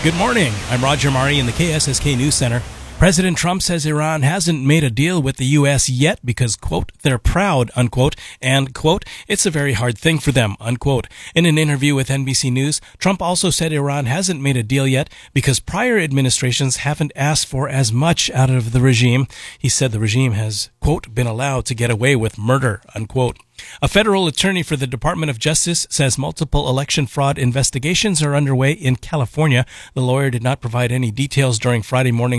Good morning. I'm Roger Mari in the KSSK News Center. President Trump says Iran hasn't made a deal with the U.S. yet because, quote, they're proud, unquote, and, quote, it's a very hard thing for them, unquote. In an interview with NBC News, Trump also said Iran hasn't made a deal yet because prior administrations haven't asked for as much out of the regime. He said the regime has, quote, been allowed to get away with murder, unquote. A federal attorney for the Department of Justice says multiple election fraud investigations are underway in California. The lawyer did not provide any details during Friday morning